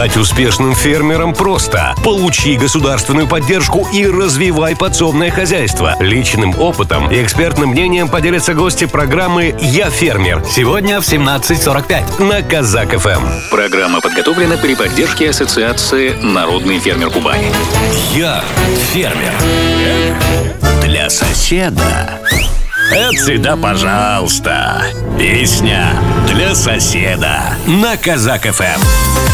Стать успешным фермером просто. Получи государственную поддержку и развивай подсобное хозяйство. Личным опытом и экспертным мнением поделятся гости программы «Я фермер». Сегодня в 17:45 на Казак ФМ. Программа подготовлена при поддержке Ассоциации «Народный фермер Кубани». Я фермер. Для соседа. Это всегда пожалуйста. Песня для соседа на Казак ФМ.